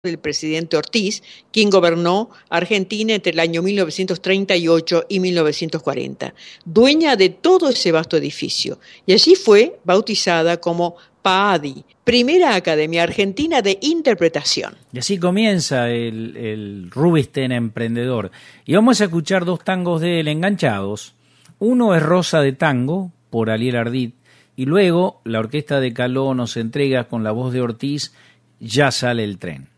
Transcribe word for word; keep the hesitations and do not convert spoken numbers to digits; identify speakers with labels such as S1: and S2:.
S1: del presidente Ortiz, quien gobernó Argentina entre el año mil novecientos treinta y ocho y mil novecientos cuarenta, dueña de todo ese vasto edificio, y allí fue bautizada como PAADI, Primera Academia Argentina de Interpretación.
S2: Y así comienza el, el Rubinstein emprendedor. Y vamos a escuchar dos tangos de él enganchados. Uno es Rosa de Tango, por Aliel Ardit, y luego la Orquesta de Caló nos entrega con la voz de Ortiz Ya sale el tren.